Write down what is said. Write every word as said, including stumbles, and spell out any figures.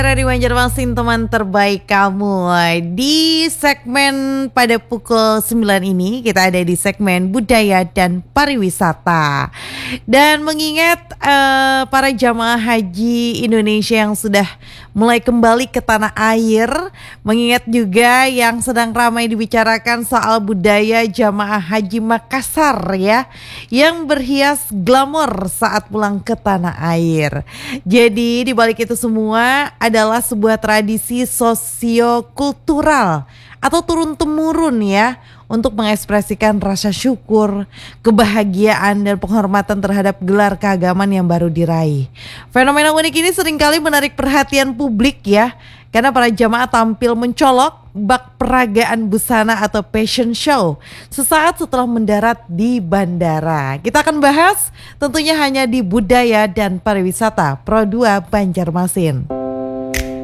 Radio Banjarmasin, teman terbaik kamu. Di segmen pada pukul sembilan ini kita ada di segmen budaya dan pariwisata. Dan mengingat uh, para jamaah haji Indonesia yang sudah mulai kembali ke tanah air, mengingat juga yang sedang ramai dibicarakan soal budaya jamaah haji Makassar ya, yang berhias glamor saat pulang ke tanah air. Jadi di balik itu semua adalah sebuah tradisi sosiokultural atau turun-temurun ya, untuk mengekspresikan rasa syukur, kebahagiaan dan penghormatan terhadap gelar keagamaan yang baru diraih. Fenomena unik ini seringkali menarik perhatian publik ya, karena para jamaah tampil mencolok bak peragaan busana atau fashion show sesaat setelah mendarat di bandara. Kita akan bahas tentunya hanya di Budaya dan Pariwisata Pro dua Banjarmasin.